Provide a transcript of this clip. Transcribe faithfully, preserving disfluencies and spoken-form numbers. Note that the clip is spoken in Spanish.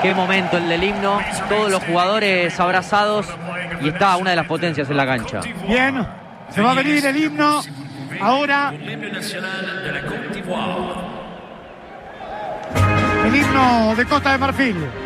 Qué momento el del himno, todos los jugadores abrazados y está una de las potencias en la cancha. Bien, se va a venir el himno ahora. El himno de Costa de Marfil.